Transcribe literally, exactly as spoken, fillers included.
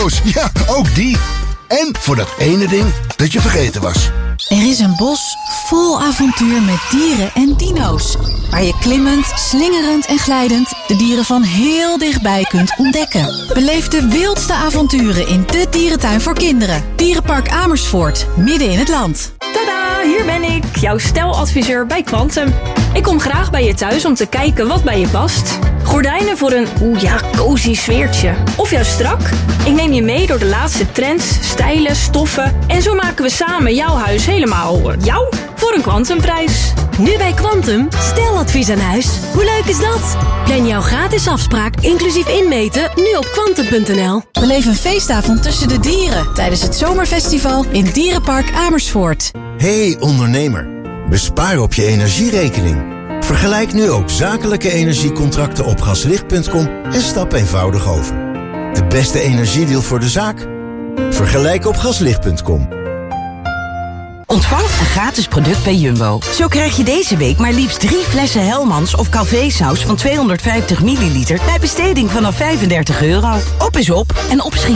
Ja, ook die. En voor dat ene ding dat je vergeten was. Er is een bos vol avontuur met dieren en dino's. Waar je klimmend, slingerend en glijdend de dieren van heel dichtbij kunt ontdekken. Beleef de wildste avonturen in de dierentuin voor kinderen. Dierenpark Amersfoort, midden in het land. Tada, hier ben ik, jouw stijladviseur bij Quantum. Ik kom graag bij je thuis om te kijken wat bij je past. Gordijnen voor een, oeh ja, cozy sfeertje. Of juist strak? Ik neem je mee door de laatste trends, stijlen, stoffen. En zo maken we samen jouw huis helemaal jou voor een Quantumprijs. Nu bij Quantum, stijladvies aan huis. Hoe leuk is dat? Plan jouw gratis afspraak, inclusief inmeten, nu op quantum punt n l. Beleef een feestavond tussen de dieren tijdens het zomerfestival in Dierenpark Amersfoort. Hey ondernemer, bespaar op je energierekening. Vergelijk nu ook zakelijke energiecontracten op gaslicht punt com en stap eenvoudig over. De beste energiedeal voor de zaak? Vergelijk op gaslicht punt com. Ontvang een gratis product bij Jumbo. Zo krijg je deze week maar liefst drie flessen Hellmans of Calvé-saus van tweehonderdvijftig milliliter... bij besteding vanaf vijfendertig euro. Op is op en opschieten